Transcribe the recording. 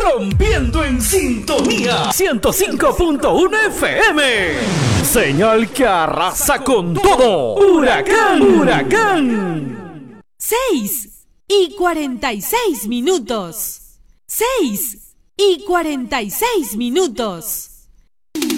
rompiendo en sintonía 105.1 FM. Señal que arrasa con todo. Huracán, huracán. 6:46. 6:46.